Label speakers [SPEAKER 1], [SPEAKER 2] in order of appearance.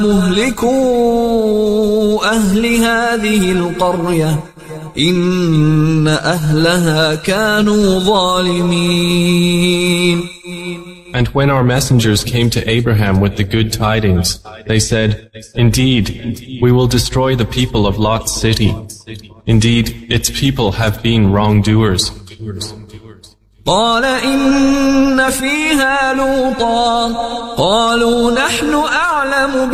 [SPEAKER 1] مهلكو أهل هذه القرية إن أهلها كانوا ظالمين.
[SPEAKER 2] And when our messengers came to Abraham with the good tidings, they said, "Indeed, we will destroy the people of Lot's city. Indeed, its people have been wrongdoers."
[SPEAKER 1] قال إن فيها لوطا قالوا نحن أعلم